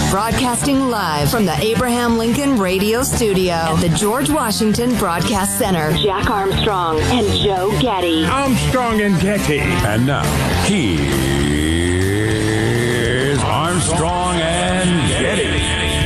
Broadcasting live from the Abraham Lincoln Radio Studio at the George Washington Broadcast Center. Jack Armstrong and Joe Getty. Armstrong and Getty. And now, here's Armstrong and Getty.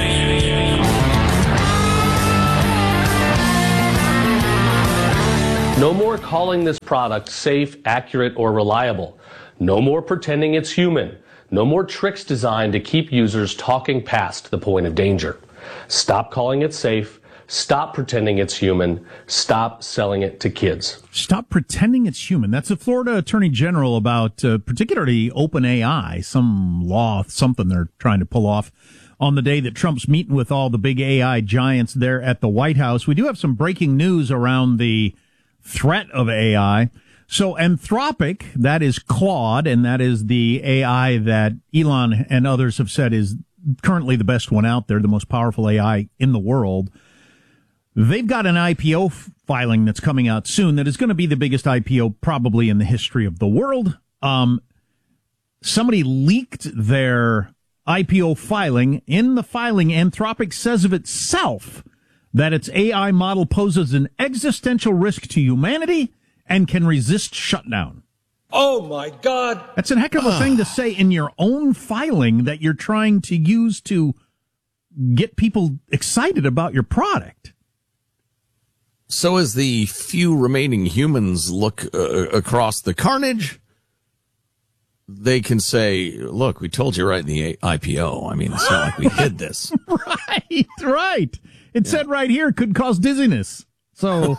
No more calling this product safe, accurate, or reliable. No more pretending it's human. No more tricks designed to keep users talking past the point of danger. Stop calling it safe. Stop pretending it's human. Stop selling it to kids. Stop pretending it's human. That's the Florida Attorney General about particularly OpenAI, some law, something they're trying to pull off on the day that Trump's meeting with all the big AI giants there at the White House. We do have some breaking news around the threat of AI. So Anthropic, that is Claude, and that is the AI that Elon and others have said is currently the best one out there, the most powerful AI in the world. They've got an IPO filing that's coming out soon that is going to be the biggest IPO probably in the history of the world. Somebody leaked their IPO filing. In the filing, Anthropic says of itself that its AI model poses an existential risk to humanity and can resist shutdown. Oh, my God. That's a heck of a thing to say in your own filing that you're trying to use to get people excited about your product. So as the few remaining humans look across the carnage, they can say, look, we told you right in the IPO. I mean, it's not like we hid this. Right. It said right here it could cause dizziness. So...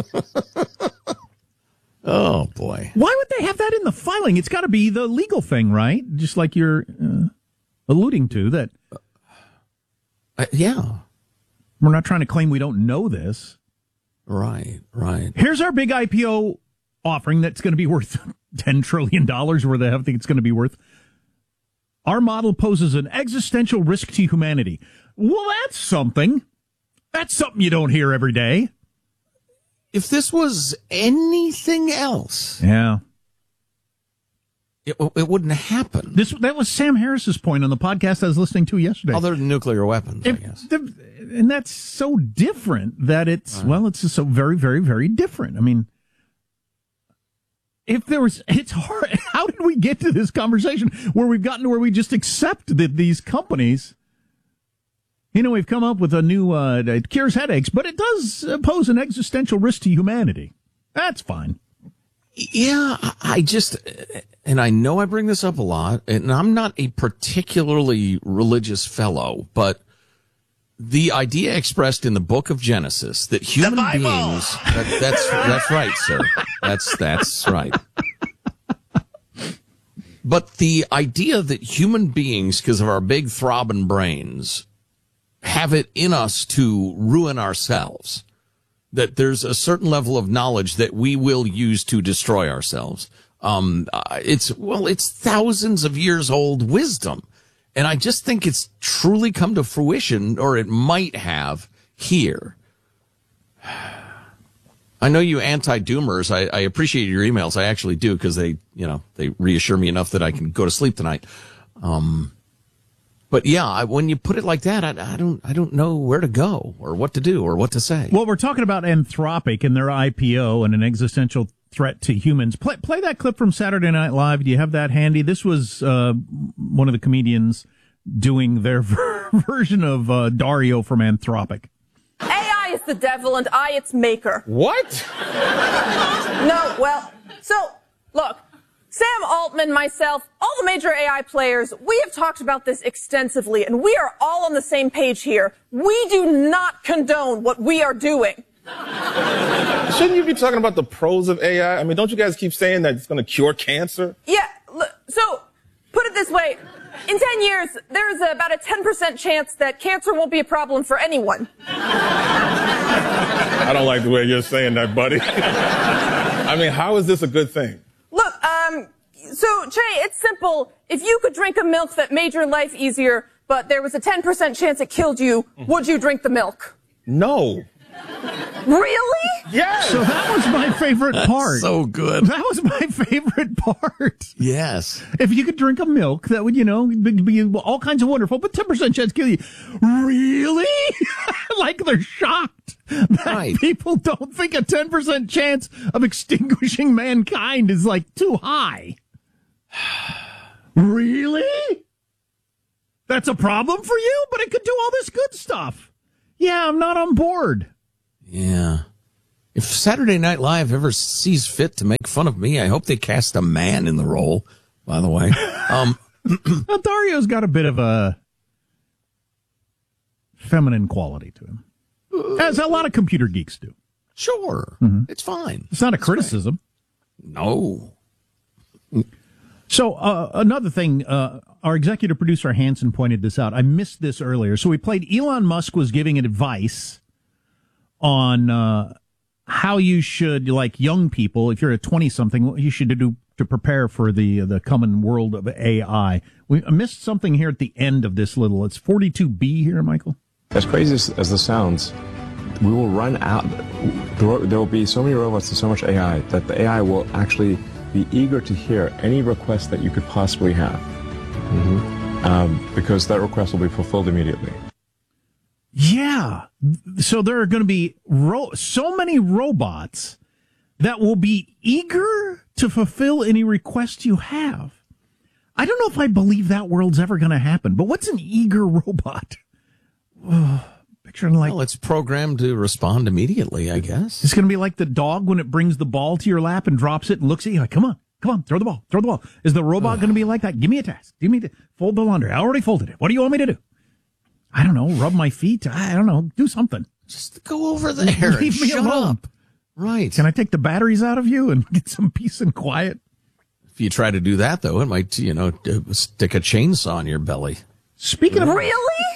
Oh, boy. Why would they have that in the filing? It's got to be the legal thing, right? Just like you're alluding to that. Yeah. We're not trying to claim we don't know this. Right. Here's our big IPO offering that's going to be worth $10 trillion, where the hell think it's going to be worth. Our model poses an existential risk to humanity. Well, that's something. That's something you don't hear every day. If this was anything else, yeah, it wouldn't happen. That was Sam Harris's point on the podcast I was listening to yesterday. Other than nuclear weapons, I guess. And that's so different that it's just so very, very, very different. I mean, it's hard. How did we get to this conversation where we've gotten to where we just accept that these companies, we've come up with a new, it cures headaches, but it does pose an existential risk to humanity. That's fine. Yeah, and I know I bring this up a lot, and I'm not a particularly religious fellow, but the idea expressed in the book of Genesis that human beings, that's right, sir. That's right. But the idea that human beings, because of our big throbbing brains, have it in us to ruin ourselves, that there's a certain level of knowledge that we will use to destroy ourselves. It's thousands of years old wisdom. And I just think it's truly come to fruition, or it might have here. I know you anti-doomers. I appreciate your emails. I actually do, because they reassure me enough that I can go to sleep tonight. But yeah, when you put it like that, I don't know where to go or what to do or what to say. Well, we're talking about Anthropic and their IPO and an existential threat to humans. Play that clip from Saturday Night Live. Do you have that handy? This was one of the comedians doing their version of Dario from Anthropic. AI is the devil and I its maker. What? No, well, so, look. Sam Altman, myself, all the major AI players, we have talked about this extensively, and we are all on the same page here. We do not condone what we are doing. Shouldn't you be talking about the pros of AI? I mean, don't you guys keep saying that it's going to cure cancer? Yeah, so put it this way. In 10 years, there's about a 10% chance that cancer won't be a problem for anyone. I don't like the way you're saying that, buddy. I mean, how is this a good thing? Look, so, Che, it's simple. If you could drink a milk that made your life easier, but there was a 10% chance it killed you, would you drink the milk? No. Really? Yes. So that was my favorite part. So good. That was my favorite part. Yes. If you could drink a milk, that would, be all kinds of wonderful, but 10% chance kill you. Really? Like they're shocked that Right. people don't think a 10% chance of extinguishing mankind is like too high. Really? That's a problem for you? But it could do all this good stuff. Yeah, I'm not on board. Yeah. If Saturday Night Live ever sees fit to make fun of me, I hope they cast a man in the role, by the way. Well, Dario's got a bit of a feminine quality to him, as a lot of computer geeks do. Sure. It's fine. It's not a criticism. No. So another thing, our executive producer Hanson pointed this out. I missed this earlier. So we played Elon Musk was giving advice on how you should, like young people, if you're a 20-something, what you should do to prepare for the coming world of AI. We missed something here at the end of this little. It's 42B here, Michael. As crazy as this sounds, we will run out. There will be so many robots and so much AI that the AI will actually be eager to hear any request that you could possibly have. Because that request will be fulfilled immediately. Yeah. So there are going to be so many robots that will be eager to fulfill any request you have. I don't know if I believe that world's ever going to happen, but what's an eager robot? Picturing like... Well, it's programmed to respond immediately, I guess. It's going to be like the dog when it brings the ball to your lap and drops it and looks at you like, come on, throw the ball. Is the robot going to be like that? Give me a task. Fold the laundry. I already folded it. What do you want me to do? I don't know. Rub my feet. I don't know. Do something. Just go over there. Leave me alone. Up. Right. Can I take the batteries out of you and get some peace and quiet? If you try to do that, though, it might, stick a chainsaw in your belly. Speaking of... Really?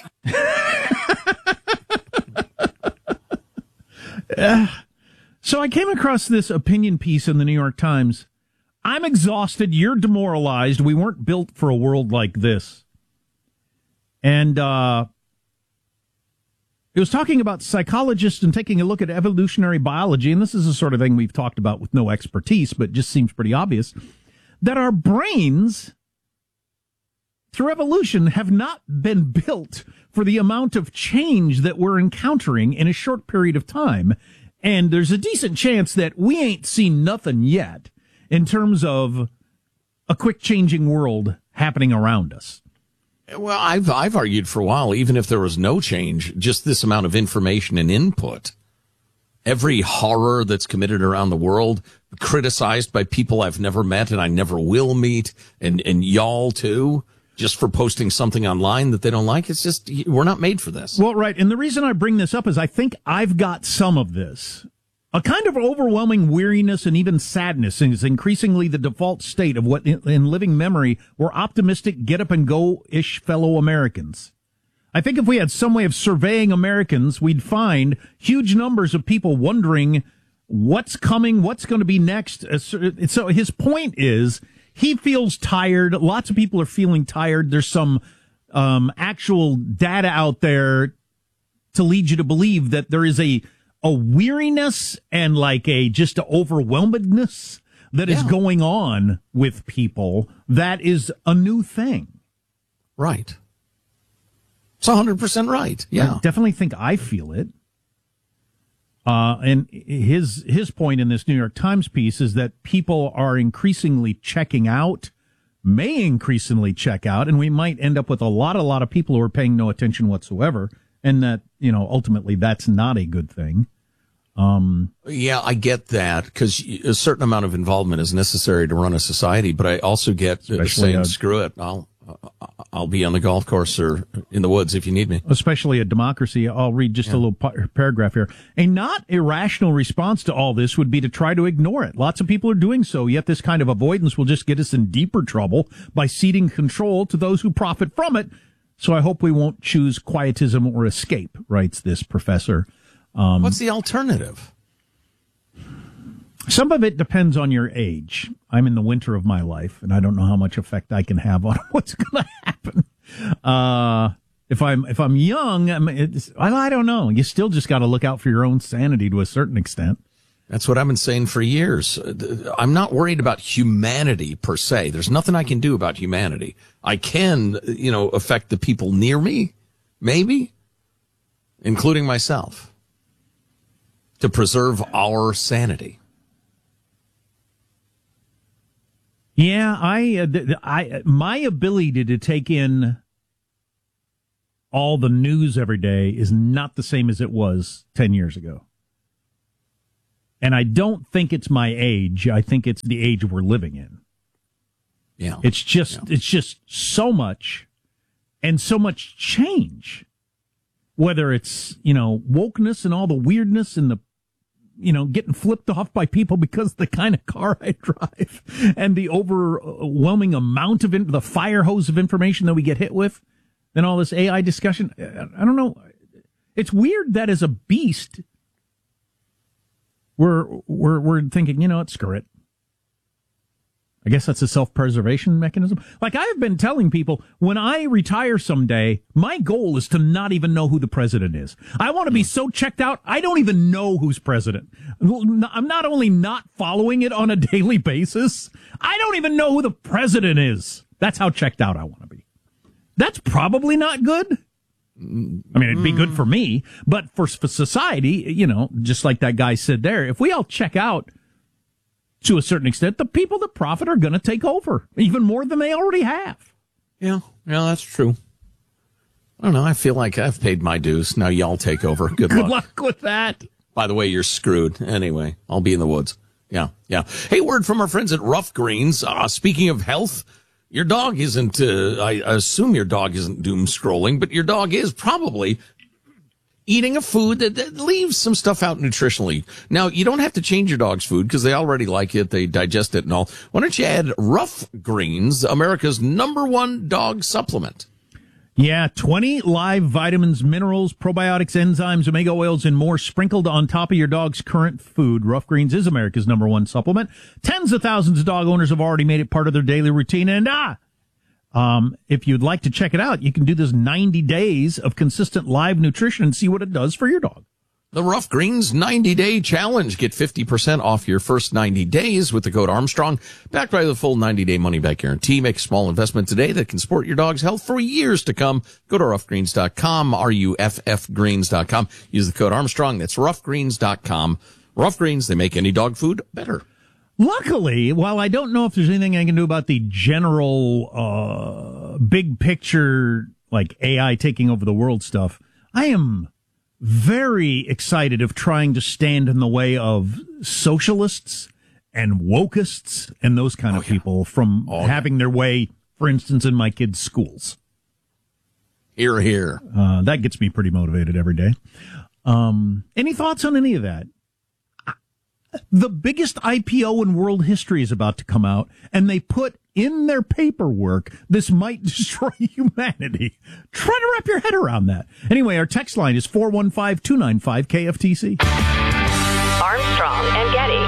So I came across this opinion piece in the New York Times. I'm exhausted. You're demoralized. We weren't built for a world like this. And it was talking about psychologists and taking a look at evolutionary biology. And this is the sort of thing we've talked about with no expertise, but just seems pretty obvious, that our brains, through evolution, have not been built for the amount of change that we're encountering in a short period of time. And there's a decent chance that we ain't seen nothing yet in terms of a quick changing world happening around us. Well, I've argued for a while, even if there was no change, just this amount of information and input, every horror that's committed around the world, criticized by people I've never met and I never will meet, and y'all too, just for posting something online that they don't like. It's just, we're not made for this. Well, right. And the reason I bring this up is I think I've got some of this. A kind of overwhelming weariness and even sadness is increasingly the default state of what in living memory were optimistic get-up-and-go-ish fellow Americans. I think if we had some way of surveying Americans, we'd find huge numbers of people wondering what's coming, what's going to be next. So his point is he feels tired. Lots of people are feeling tired. There's some actual data out there to lead you to believe that there is a weariness and like just a overwhelmedness that is going on with people. That is a new thing. Right. It's 100% right. Yeah. I definitely think I feel it. And his point in this New York Times piece is that people are increasingly checking out, may increasingly check out, and we might end up with a lot of people who are paying no attention whatsoever. And that, ultimately that's not a good thing. Yeah, I get that because a certain amount of involvement is necessary to run a society, but I also get saying, screw it. I'll be on the golf course or in the woods if you need me. Especially a democracy. I'll read just a little paragraph here. A not irrational response to all this would be to try to ignore it. Lots of people are doing so, yet this kind of avoidance will just get us in deeper trouble by ceding control to those who profit from it. So I hope we won't choose quietism or escape, writes this professor. What's the alternative? Some of it depends on your age. I'm in the winter of my life, and I don't know how much effect I can have on what's going to happen. If I'm young, I don't know. You still just got to look out for your own sanity to a certain extent. That's what I've been saying for years. I'm not worried about humanity per se. There's nothing I can do about humanity. I can, affect the people near me, maybe, including myself, to preserve our sanity. Yeah, my ability to take in all the news every day is not the same as it was 10 years ago. And I don't think it's my age. I think it's the age we're living in. Yeah. It's just so much and so much change. Whether it's, wokeness and all the weirdness and the, getting flipped off by people because of the kind of car I drive and the overwhelming amount of the fire hose of information that we get hit with, and all this AI discussion. I don't know. It's weird that as a beast, we're thinking, screw it. I guess that's a self-preservation mechanism. Like I've been telling people, when I retire someday, my goal is to not even know who the president is. I want to be so checked out, I don't even know who's president. I'm not only not following it on a daily basis, I don't even know who the president is. That's how checked out I want to be. That's probably not good. I mean, it'd be good for me, but for society, just like that guy said there, if we all check out to a certain extent, the people that profit are going to take over even more than they already have. Yeah, that's true. I don't know. I feel like I've paid my dues. Now y'all take over. Good luck with that. By the way, you're screwed. Anyway, I'll be in the woods. Yeah. Hey, word from our friends at Rough Greens. Speaking of health, your dog isn't, I assume your dog isn't doom scrolling, but your dog is probably eating a food that leaves some stuff out nutritionally. Now, you don't have to change your dog's food because they already like it. They digest it and all. Why don't you add Rough Greens, America's #1 dog supplement? Yeah, 20 live vitamins, minerals, probiotics, enzymes, omega oils, and more sprinkled on top of your dog's current food. Rough Greens is America's #1 supplement. Tens of thousands of dog owners have already made it part of their daily routine. And if you'd like to check it out, you can do this 90 days of consistent live nutrition and see what it does for your dog. The Rough Greens 90-Day Challenge. Get 50% off your first 90 days with the code Armstrong. Backed by the full 90-day money-back guarantee. Make a small investment today that can support your dog's health for years to come. Go to roughgreens.com, RUFFgreens.com. Use the code Armstrong. That's roughgreens.com. Rough Greens, they make any dog food better. Luckily, while I don't know if there's anything I can do about the general big picture, like AI taking over the world stuff, I am very excited of trying to stand in the way of socialists and wokeists and those kind of people from having their way, for instance, in my kids' schools. Hear, hear. That gets me pretty motivated every day. Any thoughts on any of that? The biggest IPO in world history is about to come out, and they put in their paperwork, this might destroy humanity. Try to wrap your head around that. Anyway, our text line is 415-295-KFTC. Armstrong and Getty.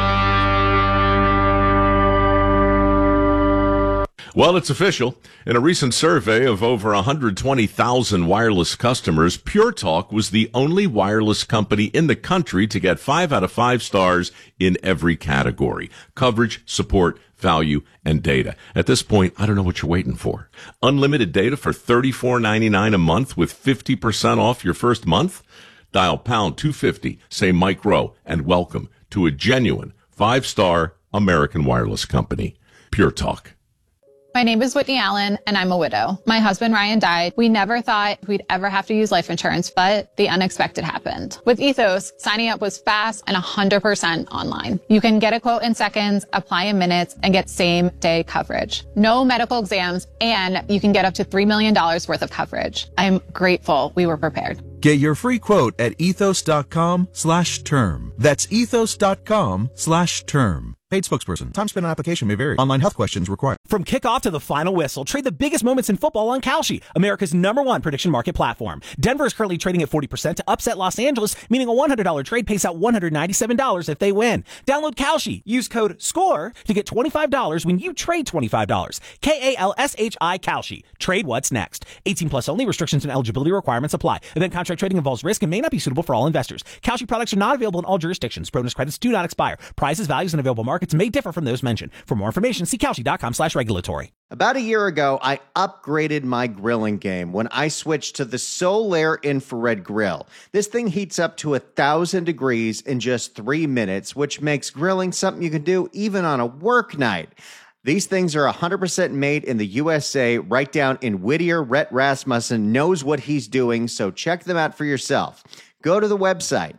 Well, it's official. In a recent survey of over 120,000 wireless customers, Pure Talk was the only wireless company in the country to get 5 out of 5 stars in every category: coverage, support, value, and data. At this point, I don't know what you're waiting for. Unlimited data for $34.99 a month with 50% off your first month? Dial pound 250, say Mike Rowe, and welcome to a genuine 5-star American wireless company. Pure Talk. My name is Whitney Allen, and I'm a widow. My husband, Ryan, died. We never thought we'd ever have to use life insurance, but the unexpected happened. With Ethos, signing up was fast and 100% online. You can get a quote in seconds, apply in minutes, and get same-day coverage. No medical exams, and you can get up to $3 million worth of coverage. I'm grateful we were prepared. Get your free quote at ethos.com/term. That's ethos.com/term. Paid spokesperson. Time spent on application may vary. Online health questions required. From kickoff to the final whistle, trade the biggest moments in football on Kalshi, America's #1 prediction market platform. Denver is currently trading at 40% to upset Los Angeles, meaning a $100 trade pays out $197 if they win. Download Kalshi. Use code SCORE to get $25 when you trade $25. KALSHI Kalshi. Trade what's next. 18 plus only. Restrictions and eligibility requirements apply. Event contract trading involves risk and may not be suitable for all investors. Kalshi products are not available in all jurisdictions. Bonus credits do not expire. Prices, values, and available markets may differ from those mentioned. For more information, see Kalshi.com/regulatory. About a year ago, I upgraded my grilling game when I switched to the Solaire infrared grill. This thing heats up to 1,000 degrees in just 3 minutes, which makes grilling something you can do even on a work night. These things are 100% made in the USA, right down in Whittier. Rhett Rasmussen knows what he's doing, so check them out for yourself. Go to the website,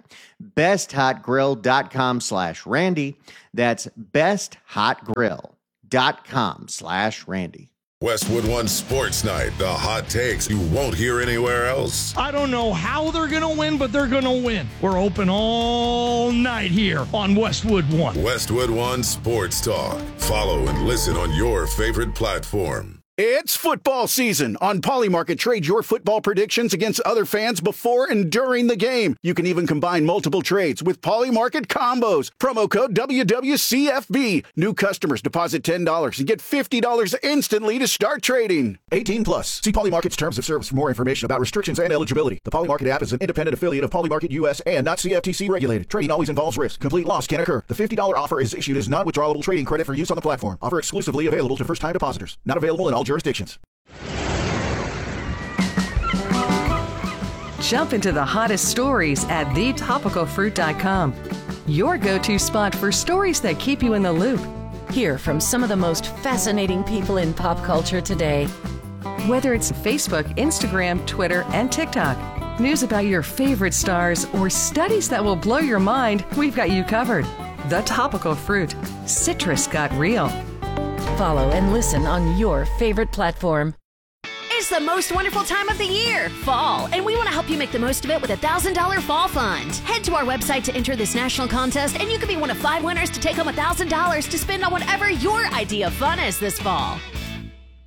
besthotgrill.com/Randy. That's besthotgrill.com/Randy. Westwood One Sports Night, the hot takes you won't hear anywhere else. I don't know how they're going to win, but they're going to win. We're open all night here on Westwood One. Westwood One Sports Talk. Follow and listen on your favorite platform. It's football season. On Polymarket, trade your football predictions against other fans before and during the game. You can even combine multiple trades with Polymarket combos. Promo code WWCFB. New customers deposit $10 and get $50 instantly to start trading. 18 plus. See Polymarket's terms of service for more information about restrictions and eligibility. The Polymarket app is an independent affiliate of Polymarket US and not CFTC regulated. Trading always involves risk. Complete loss can occur. The $50 offer is issued as non-withdrawable trading credit for use on the platform. Offer exclusively available to first-time depositors. Not available in all jurisdictions. Jump into the hottest stories at thetopicalfruit.com. Your go-to spot for stories that keep you in the loop. Hear from some of the most fascinating people in pop culture today. Whether it's Facebook, Instagram, Twitter, and TikTok, news about your favorite stars, or studies that will blow your mind, we've got you covered. The Topical Fruit. Citrus got real. Follow and listen on your favorite platform. It's the most wonderful time of the year, fall, and we want to help you make the most of it with a $1,000 fall fund. Head to our website to enter this national contest, and you could be one of 5 winners to take home $1,000 to spend on whatever your idea of fun is this fall.